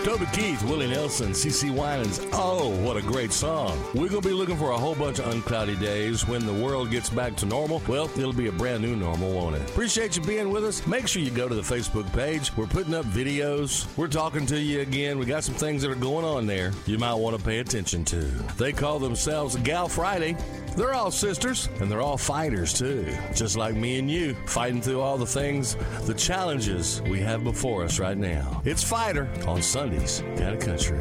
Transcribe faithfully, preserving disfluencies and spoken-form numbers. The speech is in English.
Toby Keith, Willie Nelson, C C Winans. Oh, what a great song. We're going to be looking for a whole bunch of uncloudy days when the world gets back to normal. Well, it'll be a brand new normal, won't it? Appreciate you being with us. Make sure you go to the Facebook page. We're putting up videos. We're talking to you again. We got some things that are going on there you might want to pay attention to. They call themselves Gal Friday. They're all sisters, and they're all fighters, too. Just like me and you, fighting through all the things, the challenges we have before us right now. It's Fighter on Sundays, Kind of Country.